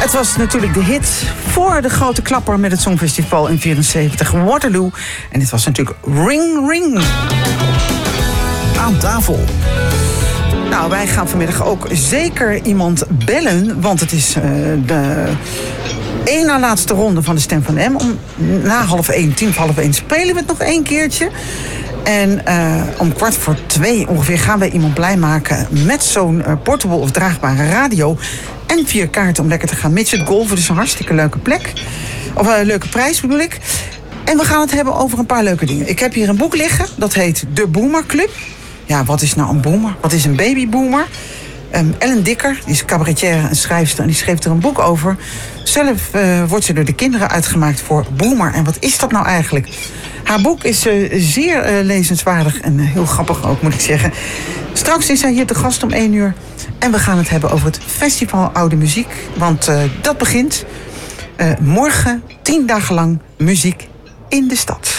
Het was natuurlijk de hit voor de grote klapper met het Songfestival in 74, Waterloo. En dit was natuurlijk Ring Ring. Aan tafel. Nou, wij gaan vanmiddag ook zeker iemand bellen, want het is de één na laatste ronde van de Stem van M. Na 1:30 spelen we het nog één keertje. En om 1:15 ongeveer gaan wij iemand blij maken met zo'n portable of draagbare radio. En 4 kaarten om lekker te gaan midget golfen. Dus een hartstikke leuke plek. Of een leuke prijs bedoel ik. En we gaan het hebben over een paar leuke dingen. Ik heb hier een boek liggen. Dat heet De Boomer Club. Ja, wat is nou een boomer? Wat is een babyboomer? Ellen Dicker, die is cabaretière en schrijfster. En die schreef er een boek over. Zelf wordt ze door de kinderen uitgemaakt voor boomer. En wat is dat nou eigenlijk? Haar boek is zeer lezenswaardig en heel grappig ook, moet ik zeggen. Straks is zij hier te gast om 1:00. En we gaan het hebben over het Festival Oude Muziek. Want dat begint morgen 10 dagen lang muziek in de stad.